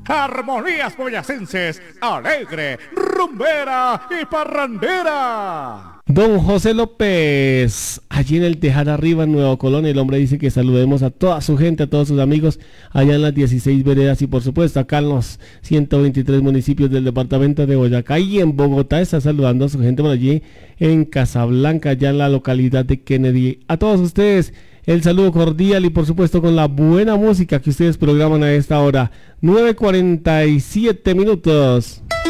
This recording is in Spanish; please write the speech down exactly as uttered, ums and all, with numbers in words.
Armonías boyacenses, alegre, rumbera y parrandera. Don José López, allí en el Tejar Arriba, en Nueva Colonia, el hombre dice que saludemos a toda su gente, a todos sus amigos, allá en las dieciséis veredas y por supuesto acá en los ciento veintitrés municipios del departamento de Boyacá y en Bogotá. Está saludando a su gente por allí en Casablanca, allá en la localidad de Kennedy. A todos ustedes, el saludo cordial y por supuesto con la buena música que ustedes programan a esta hora. nueve cuarenta y siete minutos.